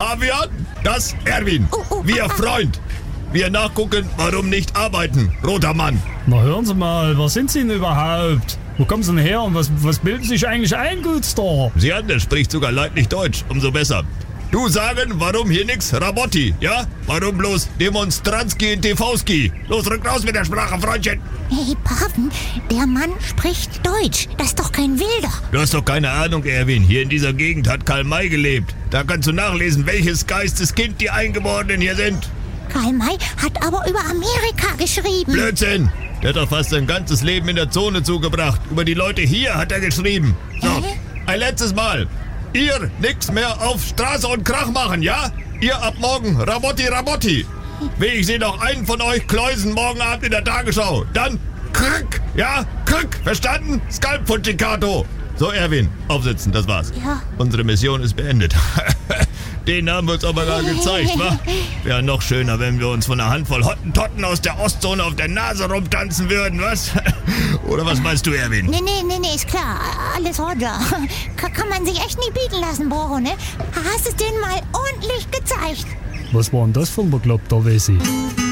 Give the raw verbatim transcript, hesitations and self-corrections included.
Fabian, das Erwin. Oh, oh, Wir ah, ah. Freund. Wir nachgucken, warum nicht arbeiten, roter Mann. Na hören Sie mal, wer sind Sie denn überhaupt? Wo kommen Sie denn her und was, was bilden Sie sich eigentlich ein, Gutstar? Sie an, der spricht sogar leidlich Deutsch, umso besser. Du sagen, warum hier nix Rabotti, ja? Warum bloß Demonstranski und Tevowski? Los, rück raus mit der Sprache, Freundchen. Hey, Paven, der Mann spricht Deutsch. Das ist doch kein Wilder. Du hast doch keine Ahnung, Erwin. Hier in dieser Gegend hat Karl May gelebt. Da kannst du nachlesen, welches Geisteskind die Eingeborenen hier sind. Karl May hat aber über Amerika geschrieben. Blödsinn! Der hat doch fast sein ganzes Leben in der Zone zugebracht. Über die Leute hier hat er geschrieben. So, Hä? ein letztes Mal. Ihr nix mehr auf Straße und Krach machen, ja? Ihr ab morgen Rabotti, Rabotti. Will ich sehe noch einen von euch kläusen morgen Abend in der Tagesschau. Dann krrk, ja, krrk, verstanden? Skalpfunchikato. So, Erwin, aufsitzen, das war's. Ja. Unsere Mission ist beendet. Den haben wir uns aber gar gezeigt, wa? Wäre noch schöner, wenn wir uns von einer Handvoll Hottentotten aus der Ostzone auf der Nase rumtanzen würden, was? Oder was meinst du, Erwin? Nee, nee, nee, nee, ist klar. Alles Roger. Ka- kann man sich echt nicht bieten lassen, Boro, ne? Hast es denen mal ordentlich gezeigt. Was war denn das für ein bekloppter Wessi?